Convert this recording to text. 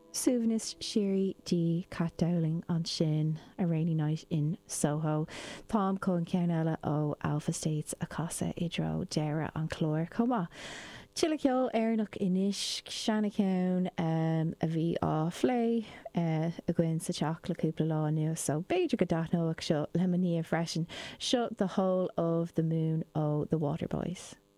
Suvanis Shiri D. Cat Dowling on Shin, a rainy night in Soho. Tom Cohen Cairnella o Alpha States a Casa Idro Dera on Clore Coma. Chillikill Ernuk Inish Shannacown a V á Flay a Gwyn sa Chakla Cúpla Lá nu. So Beidir Gadatno Shut Lemony freshen shut the whole of the moon o the Water Boys.